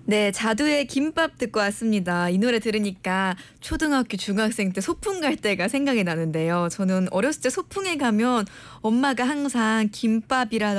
네, 자두의 김밥 듣고 왔습니다. 이 노래 들으니까 초등학교, 중학생 때 소풍 갈 때가 생각이 나는데요. 저는 어렸을 때 소풍에 가면 엄마가 항상 김밥이라